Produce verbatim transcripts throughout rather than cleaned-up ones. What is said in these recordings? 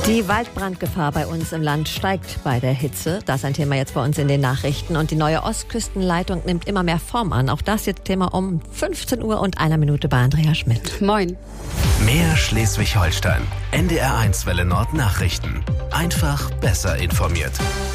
Die Waldbrandgefahr bei uns im Land steigt bei der Hitze. Das ist ein Thema jetzt bei uns in den Nachrichten. Und die neue Ostküstenleitung nimmt immer mehr Form an. Auch das jetzt Thema um fünfzehn Uhr und einer Minute bei Andrea Schmidt. Moin. Mehr Schleswig-Holstein. N D R eins Welle Nord Nachrichten. Einfach besser informiert.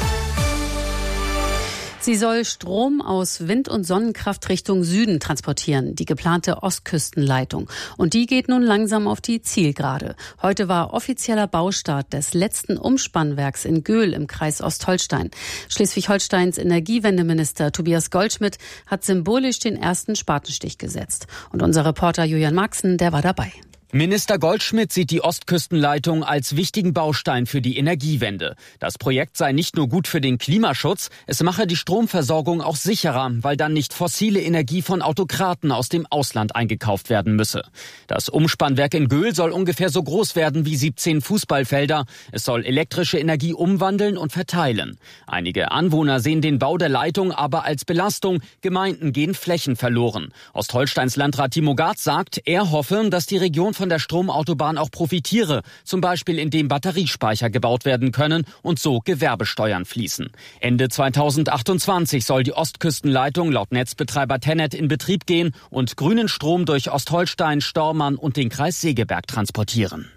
Sie soll Strom aus Wind- und Sonnenkraft Richtung Süden transportieren, die geplante Ostküstenleitung. Und die geht nun langsam auf die Zielgerade. Heute war offizieller Baustart des letzten Umspannwerks in Göhl im Kreis Ostholstein. Schleswig-Holsteins Energiewendeminister Tobias Goldschmidt hat symbolisch den ersten Spatenstich gesetzt. Und unser Reporter Julian Maxen, der war dabei. Minister Goldschmidt sieht die Ostküstenleitung als wichtigen Baustein für die Energiewende. Das Projekt sei nicht nur gut für den Klimaschutz, es mache die Stromversorgung auch sicherer, weil dann nicht fossile Energie von Autokraten aus dem Ausland eingekauft werden müsse. Das Umspannwerk in Göhl soll ungefähr so groß werden wie siebzehn Fußballfelder. Es soll elektrische Energie umwandeln und verteilen. Einige Anwohner sehen den Bau der Leitung aber als Belastung. Gemeinden gehen Flächen verloren. Ostholsteins Landrat Timo Garz sagt, er hoffe, dass die Region von der Stromautobahn auch profitiere, zum Beispiel indem Batteriespeicher gebaut werden können und so Gewerbesteuern fließen. Ende zweitausendachtundzwanzig soll die Ostküstenleitung laut Netzbetreiber Tennet in Betrieb gehen und grünen Strom durch Ostholstein, Stormann und den Kreis Segeberg transportieren.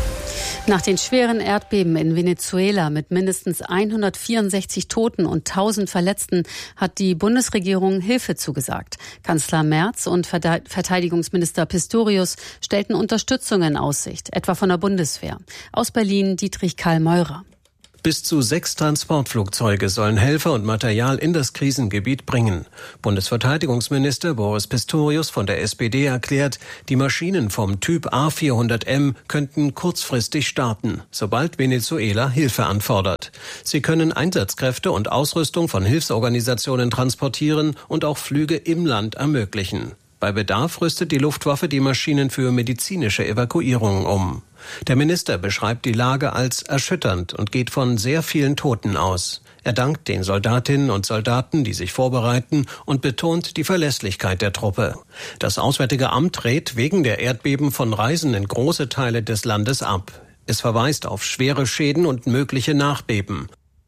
Nach den schweren Erdbeben in Venezuela mit mindestens hundertvierundsechzig Toten und tausend Verletzten hat die Bundesregierung Hilfe zugesagt. Kanzler Merz und Verteidigungsminister Pistorius stellten Unterstützung in Aussicht, etwa von der Bundeswehr. Aus Berlin Dietrich Karl Meurer. Bis zu sechs Transportflugzeuge sollen Helfer und Material in das Krisengebiet bringen. Bundesverteidigungsminister Boris Pistorius von der S P D erklärt, die Maschinen vom Typ A vierhundert M könnten kurzfristig starten, sobald Venezuela Hilfe anfordert. Sie können Einsatzkräfte und Ausrüstung von Hilfsorganisationen transportieren und auch Flüge im Land ermöglichen. Bei Bedarf rüstet die Luftwaffe die Maschinen für medizinische Evakuierungen um. Der Minister beschreibt die Lage als erschütternd und geht von sehr vielen Toten aus. Er dankt den Soldatinnen und Soldaten, die sich vorbereiten, und betont die Verlässlichkeit der Truppe. Das Auswärtige Amt rät wegen der Erdbeben von Reisen in große Teile des Landes ab. Es verweist auf schwere Schäden und mögliche Nachbeben.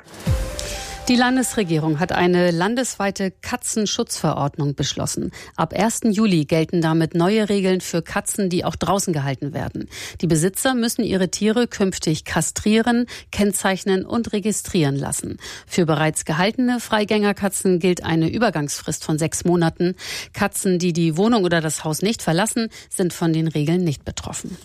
Die Landesregierung hat eine landesweite Katzenschutzverordnung beschlossen. Ab ersten Juli gelten damit neue Regeln für Katzen, die auch draußen gehalten werden. Die Besitzer müssen ihre Tiere künftig kastrieren, kennzeichnen und registrieren lassen. Für bereits gehaltene Freigängerkatzen gilt eine Übergangsfrist von sechs Monaten. Katzen, die die Wohnung oder das Haus nicht verlassen, sind von den Regeln nicht betroffen.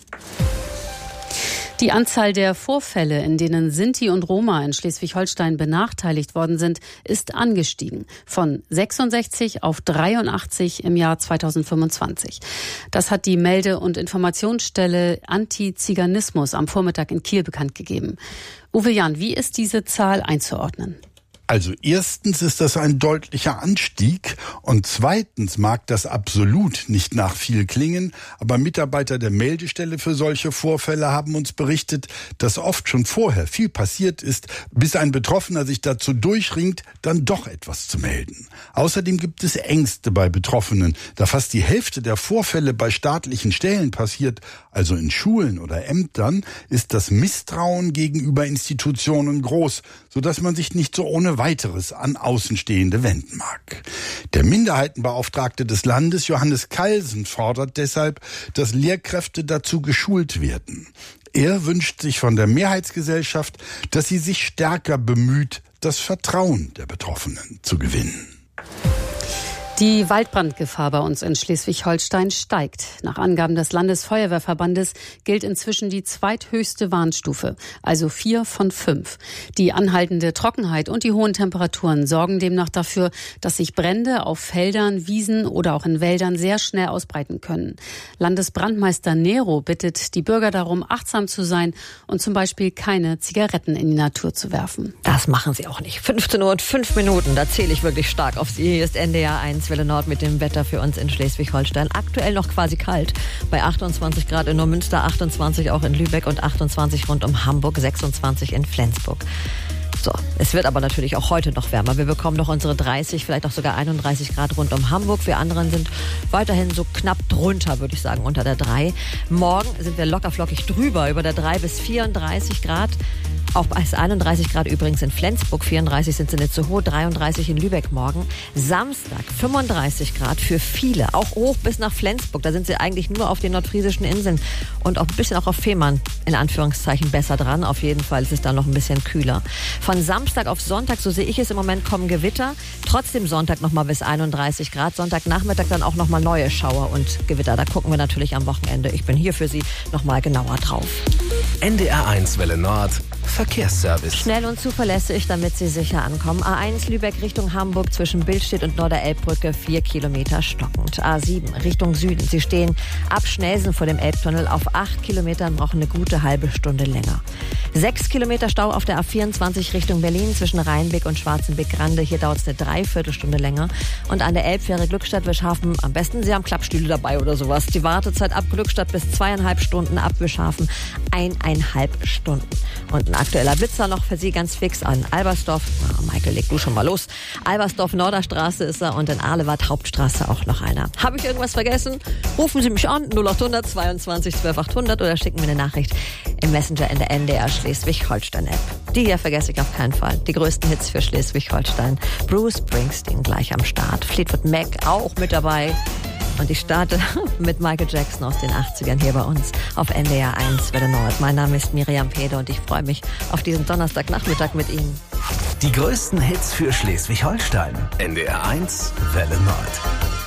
Die Anzahl der Vorfälle, in denen Sinti und Roma in Schleswig-Holstein benachteiligt worden sind, ist angestiegen. Von sechsundsechzig auf dreiundachtzig im Jahr zweitausendfünfundzwanzig. Das hat die Melde- und Informationsstelle Antiziganismus am Vormittag in Kiel bekannt gegeben. Uwe Jahn, wie ist diese Zahl einzuordnen? Also erstens ist das ein deutlicher Anstieg und zweitens mag das absolut nicht nach viel klingen, aber Mitarbeiter der Meldestelle für solche Vorfälle haben uns berichtet, dass oft schon vorher viel passiert ist, bis ein Betroffener sich dazu durchringt, dann doch etwas zu melden. Außerdem gibt es Ängste bei Betroffenen, da fast die Hälfte der Vorfälle bei staatlichen Stellen passiert, also in Schulen oder Ämtern, ist das Misstrauen gegenüber Institutionen groß, sodass man sich nicht so ohne weiteres an Außenstehende wenden mag. Der Minderheitenbeauftragte des Landes, Johannes Kalsen, fordert deshalb, dass Lehrkräfte dazu geschult werden. Er wünscht sich von der Mehrheitsgesellschaft, dass sie sich stärker bemüht, das Vertrauen der Betroffenen zu gewinnen. Die Waldbrandgefahr bei uns in Schleswig-Holstein steigt. Nach Angaben des Landesfeuerwehrverbandes gilt inzwischen die zweithöchste Warnstufe, also vier von fünf. Die anhaltende Trockenheit und die hohen Temperaturen sorgen demnach dafür, dass sich Brände auf Feldern, Wiesen oder auch in Wäldern sehr schnell ausbreiten können. Landesbrandmeister Nero bittet die Bürger darum, achtsam zu sein und zum Beispiel keine Zigaretten in die Natur zu werfen. Das machen Sie auch nicht. fünfzehn Uhr und fünf Minuten, da zähle ich wirklich stark auf Sie. Hier ist N D R eins Welle Nord mit dem Wetter für uns in Schleswig-Holstein. Aktuell noch quasi kalt. Bei achtundzwanzig Grad in Neumünster, achtundzwanzig auch in Lübeck und achtundzwanzig rund um Hamburg, sechsundzwanzig in Flensburg. So, es wird aber natürlich auch heute noch wärmer. Wir bekommen noch unsere dreißig, vielleicht auch sogar einunddreißig Grad rund um Hamburg. Wir anderen sind weiterhin so knapp drunter, würde ich sagen, unter der drei. Morgen sind wir locker flockig drüber, über der drei bis vierunddreißig Grad. Auch bei einunddreißig Grad übrigens in Flensburg, vierunddreißig sind sie nicht so hoch, dreiunddreißig in Lübeck morgen. Samstag fünfunddreißig Grad für viele, auch hoch bis nach Flensburg. Da sind sie eigentlich nur auf den nordfriesischen Inseln und auch ein bisschen auch auf Fehmarn in Anführungszeichen besser dran. Auf jeden Fall ist es dann noch ein bisschen kühler. Von Samstag auf Sonntag, so sehe ich es im Moment, kommen Gewitter. Trotzdem Sonntag nochmal bis einunddreißig Grad. Sonntagnachmittag dann auch nochmal neue Schauer und Gewitter. Da gucken wir natürlich am Wochenende. Ich bin hier für Sie nochmal genauer drauf. N D R eins Welle Nord. Verkehrsservice. Schnell und zuverlässig, damit Sie sicher ankommen. A eins Lübeck Richtung Hamburg zwischen Billstedt und Norderelbbrücke vier Kilometer stockend. A sieben Richtung Süden. Sie stehen ab Schnelsen vor dem Elbtunnel auf acht Kilometern, brauchen eine gute halbe Stunde länger. Sechs Kilometer Stau auf der A vierundzwanzig Richtung Berlin zwischen Rheinbeck und Schwarzenbeck-Grande. Hier dauert es eine Dreiviertelstunde länger. Und an der Elbfähre Glückstadt-Wischhafen am besten Sie haben Klappstühle dabei oder sowas. Die Wartezeit ab Glückstadt bis zweieinhalb Stunden, ab Wischhafen eineinhalb Stunden. Und ein aktueller Blitzer noch für Sie ganz fix an Albersdorf. Na, Michael, leg du schon mal los. Albersdorf Norderstraße ist er und in Ahlewart Hauptstraße auch noch einer. Habe ich irgendwas vergessen? Rufen Sie mich an, null acht hundert zweiundzwanzig zwölf achthundert oder schicken mir eine Nachricht im Messenger in der N D R Schleswig-Holstein-App. Die hier vergesse ich auf keinen Fall. Die größten Hits für Schleswig-Holstein. Bruce Springsteen gleich am Start. Fleetwood Mac auch mit dabei. Und ich starte mit Michael Jackson aus den achtzigern hier bei uns auf N D R eins Welle Nord. Mein Name ist Miriam Pede und ich freue mich auf diesen Donnerstagnachmittag mit Ihnen. Die größten Hits für Schleswig-Holstein. N D R eins Welle Nord.